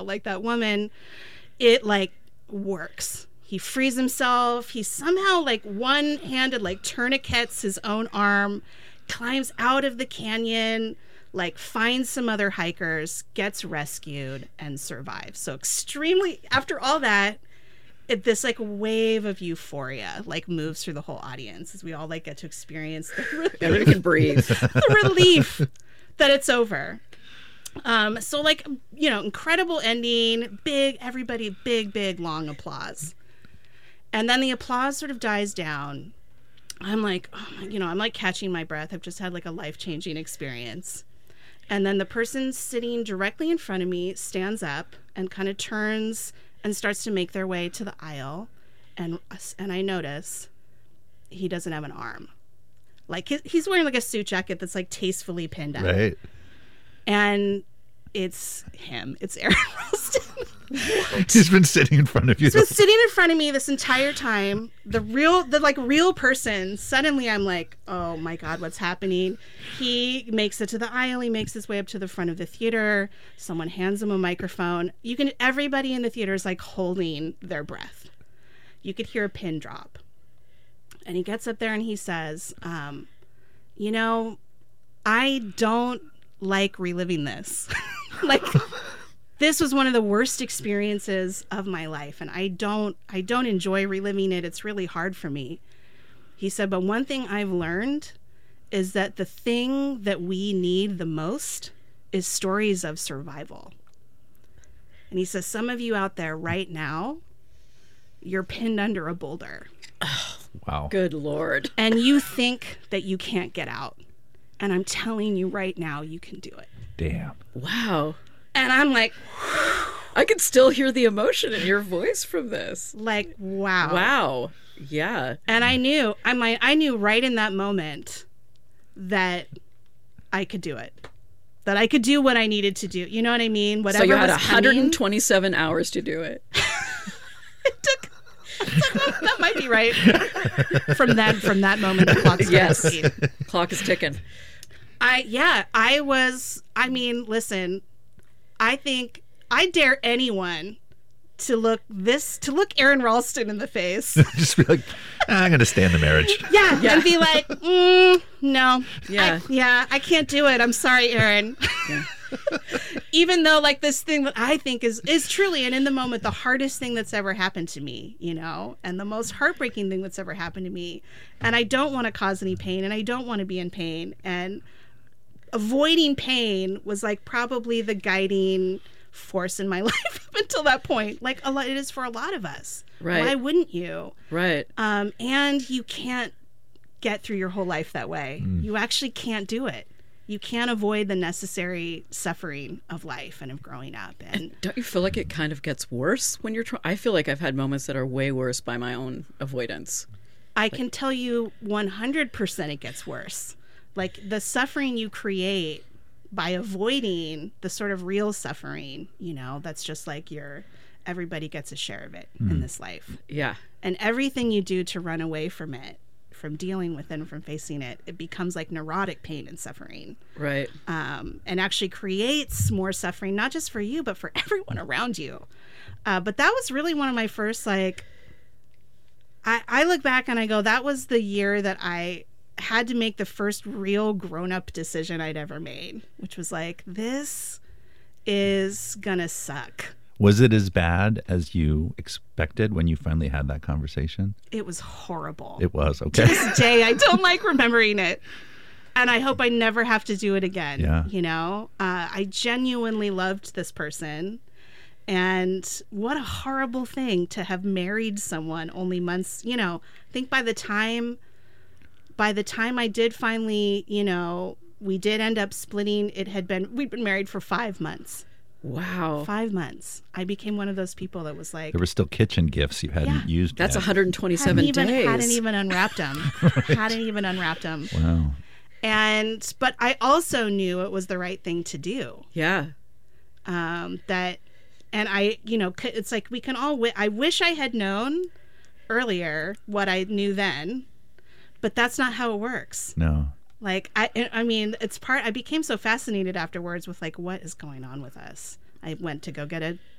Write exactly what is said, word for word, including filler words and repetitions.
like that woman, it like works. He frees himself. He somehow like one-handed like tourniquets his own arm, climbs out of the canyon, like finds some other hikers, gets rescued, and survives. So extremely, after all that, it, this like wave of euphoria like moves through the whole audience as we all like get to experience the relief, Everybody can breathe. the relief that it's over. Um, so like, you know, incredible ending, big, everybody, big, big, long applause. And then the applause sort of dies down. I'm like, oh my, you know, I'm like catching my breath. I've just had like a life-changing experience. And then the person sitting directly in front of me stands up and kind of turns and starts to make their way to the aisle. And and I notice he doesn't have an arm. Like he's wearing like a suit jacket that's like tastefully pinned up. Right. And it's him. It's Aron Ralston. He's been sitting in front of you. He's been sitting in front of me this entire time. The real, the like real person. Suddenly I'm like, oh my God, what's happening? He makes it to the aisle. He makes his way up to the front of the theater. Someone hands him a microphone. You can, everybody in the theater is like holding their breath. You could hear a pin drop. And he gets up there and he says, um, you know, I don't like reliving this. Like, this was one of the worst experiences of my life, and I don't I don't enjoy reliving it. It's really hard for me. He said, but one thing I've learned is that the thing that we need the most is stories of survival. And he says, some of you out there right now, you're pinned under a boulder. Wow. Good Lord. And you think that you can't get out. And I'm telling you right now, you can do it. Damn. Wow. And I'm like, I can still hear the emotion in your voice from this. like, wow. Wow. Yeah. And I knew, I might, I knew right in that moment that I could do it. That I could do what I needed to do. You know what I mean? Whatever So you had was one hundred coming, twenty-seven hours to do it. it took, that might be right. From that, from that moment, the clock started Yes. ticking. Clock is ticking. I, yeah, I was, I mean, listen, I think I dare anyone to look this, to look Aron Ralston in the face. Just be like, ah, I'm going to stay in the marriage. Yeah, Yeah. and be like, mm, no. Yeah. I, yeah, I can't do it. I'm sorry, Aron. Yeah. Even though like this thing that I think is is truly and in the moment the hardest thing that's ever happened to me, you know, and the most heartbreaking thing that's ever happened to me. And I don't want to cause any pain and I don't want to be in pain. And avoiding pain was like probably the guiding force in my life up until that point. Like a lot, it is for a lot of us. Right. Why wouldn't you? Right. Um, and you can't get through your whole life that way. Mm. You actually can't do it. You can't avoid the necessary suffering of life and of growing up. And, And don't you feel like it kind of gets worse when you're trying? I feel like I've had moments that are way worse by my own avoidance. I can tell you one hundred percent it gets worse. Like the suffering you create by avoiding the sort of real suffering, you know, that's just like your, everybody gets a share of it Mm. in this life. Yeah. And everything you do to run away from it, from dealing with it and from facing it, it becomes like neurotic pain and suffering. Right. Um, and actually creates more suffering, not just for you, but for everyone around you. Uh, but that was really one of my first, like, I, I look back and I go, that was the year that I had to make the first real grown-up decision I'd ever made, which was like, this is gonna suck. Was it as bad as you expected when you finally had that conversation? It was horrible. It was, okay. To this day, I don't like remembering it. And I hope I never have to do it again. Yeah. You know, uh, I genuinely loved this person. And what a horrible thing to have married someone only months, you know, I think by the time, by the time I did finally, you know, we did end up splitting. It had been, we'd been married for five months. Wow. Five months. I became one of those people that was like, There were still kitchen gifts you hadn't Yeah. used That's yet. one hundred twenty-seven hadn't even, days. hadn't even unwrapped them. Hadn't even unwrapped them. Wow. And, but I also knew it was the right thing to do. Yeah. Um, that, and I, you know, c- it's like we can all, wi- I wish I had known earlier what I knew then, but that's not how it works. No. Like, I, I mean, it's part, I became so fascinated afterwards with like, what is going on with us? I went to go get a